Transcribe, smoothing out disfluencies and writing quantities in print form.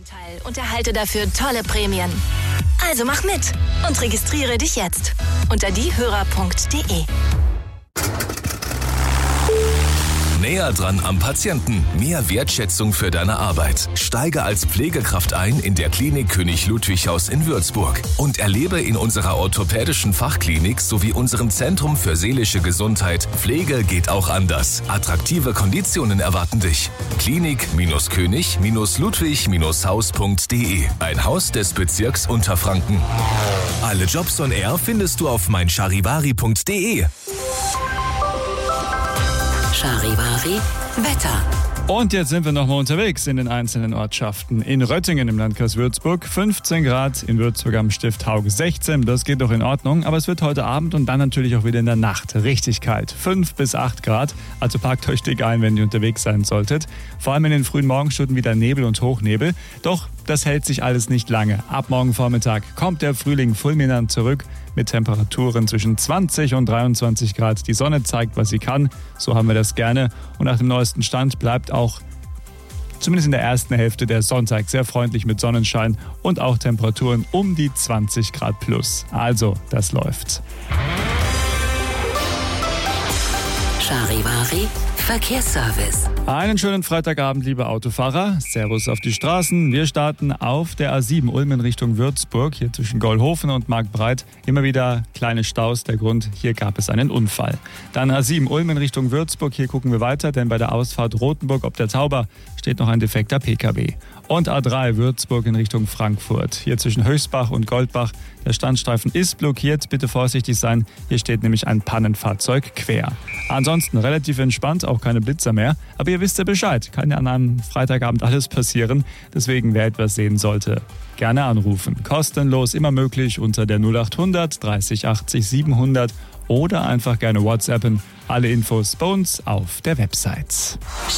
teil und erhalte dafür tolle Prämien. Also mach mit und registriere dich jetzt unter diehörer.de. Näher dran am Patienten. Mehr Wertschätzung für deine Arbeit. Steige als Pflegekraft ein in der Klinik König Ludwig Haus in Würzburg und erlebe in unserer orthopädischen Fachklinik sowie unserem Zentrum für seelische Gesundheit Pflege geht auch anders. Attraktive Konditionen erwarten dich. Klinik-König-Ludwig-Haus.de. Ein Haus des Bezirks Unterfranken. Alle Jobs on Air findest du auf meincharivari.de. Charivari Wetter. Und jetzt sind wir nochmal unterwegs in den einzelnen Ortschaften. In Röttingen im Landkreis Würzburg 15 Grad, in Würzburg am Stift Hauge 16. Das geht doch in Ordnung, aber es wird heute Abend und dann natürlich auch wieder in der Nacht richtig kalt. 5 bis 8 Grad, also packt euch dick ein, wenn ihr unterwegs sein solltet. Vor allem in den frühen Morgenstunden wieder Nebel und Hochnebel. Doch das hält sich alles nicht lange. Ab morgen Vormittag kommt der Frühling fulminant zurück mit Temperaturen zwischen 20 und 23 Grad. Die Sonne zeigt, was sie kann. So haben wir das gerne. Und nach dem neuesten Stand bleibt auch zumindest in der ersten Hälfte der Sonntag sehr freundlich mit Sonnenschein und auch Temperaturen um die 20 Grad plus. Also, das läuft. Charivari Verkehrsservice. Einen schönen Freitagabend, liebe Autofahrer. Servus auf die Straßen. Wir starten auf der A7 Ulm in Richtung Würzburg, hier zwischen Gollhofen und Marktbreit. Immer wieder kleine Staus. Der Grund, hier gab es einen Unfall. Dann A7 Ulm in Richtung Würzburg. Hier gucken wir weiter, denn bei der Ausfahrt Rothenburg ob der Tauber steht noch ein defekter PKW. Und A3 Würzburg in Richtung Frankfurt. Hier zwischen Höchstbach und Goldbach. Der Standstreifen ist blockiert. Bitte vorsichtig sein. Hier steht nämlich ein Pannenfahrzeug quer. Ansonsten relativ entspannt, auch keine Blitzer mehr. Aber ihr wisst ja Bescheid. Kann ja an einem Freitagabend alles passieren. Deswegen, wer etwas sehen sollte, gerne anrufen. Kostenlos, immer möglich unter der 0800 30 80 700 oder einfach gerne WhatsAppen. Alle Infos bei uns auf der Website.